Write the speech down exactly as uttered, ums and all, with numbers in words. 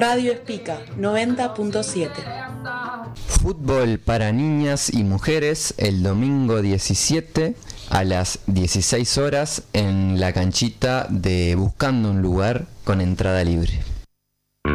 Radio Espica noventa punto siete. Fútbol para niñas y mujeres el domingo diecisiete a las dieciséis horas en la canchita de Buscando un Lugar con entrada libre.